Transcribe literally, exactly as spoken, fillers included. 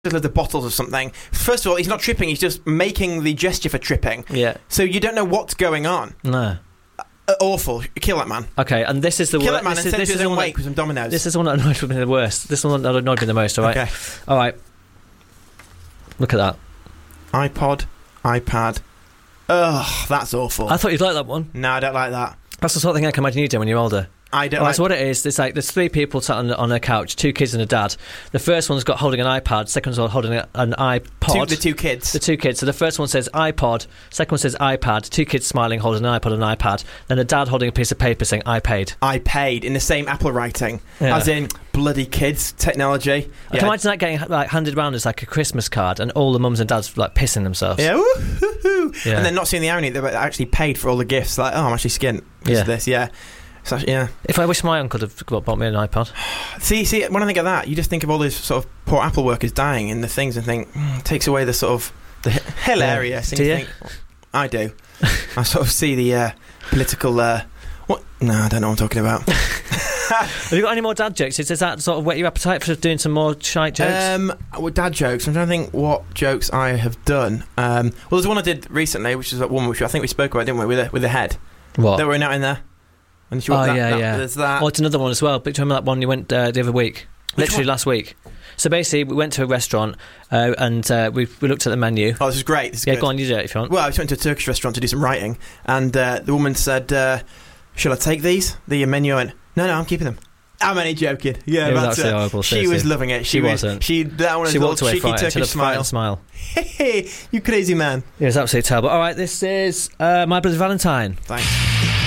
of the bottles or something. First of all, he's not tripping, he's just making the gesture for tripping. Yeah. So you don't know what's going on. No. Uh, awful. Kill that man. Okay, and this is the worst. Kill that man this and is, send this to is his the own one wake that, with some dominoes. This is the one that annoyed me the worst. This one that annoyed me the most, alright? Okay. Alright. Look at that. iPod, iPad. Ugh, that's awful. I thought you'd like that one. No, I don't like that. That's the sort of thing I can imagine you do when you're older. I don't Oh, like... that's what it is. It's like there's three people sat on, on a couch, two kids and a dad. The first one's got holding an iPad, second one's holding a, an iPod. Two, the two kids. The two kids. So the first one says iPod, second one says iPad, two kids smiling, holding an iPod and an iPad, then a dad holding a piece of paper saying, I paid. I paid, in the same Apple writing. Yeah. As in, bloody kids, technology. I Yeah. can imagine that getting like handed around as like a Christmas card and all the mums and dads like pissing themselves. Yeah, woo-hoo-hoo. Yeah. And then not seeing the irony, they were actually paid for all the gifts. Like, oh, I'm actually skint because Yeah. of this, yeah. So, yeah. If I wish my uncle had bought me an iPod. See, see, when I think of that, you just think of all those sort of poor Apple workers dying and the things and think, mm, it takes away the sort of, the h- hilarious. Yeah. And Do you you? think, I do. I sort of see the uh, political, uh, what? No, I don't know what I'm talking about. Have you got any more dad jokes? Does that sort of whet your appetite for doing some more shite jokes? Um, well, dad jokes. I'm trying to think what jokes I have done. Um, well, there's one I did recently, which is that one which I think we spoke about, didn't we, with the, with the head. What? That were out in there. And Oh, that, yeah, that, yeah. There's that. Oh, it's another one as well. But do you remember that one you went uh, the other week? Which Literally one? last week. So basically, we went to a restaurant uh, and uh, we, we looked at the menu. Oh, this is great. This is Yeah, good. go on, you do it if you want. Well, I just went to a Turkish restaurant to do some writing, and uh, the woman said, uh, shall I take these? The menu, and no, no, I'm keeping them. I'm only joking. Yeah, It was that's actually it. horrible, She seriously. was loving it. She, She was, wasn't. She that one was She a little walked away cheeky from it. She had Turkish a frightened smile. smile. Hey, you crazy man. It was absolutely terrible. All right, this is uh, My Bloody Valentine. Thanks.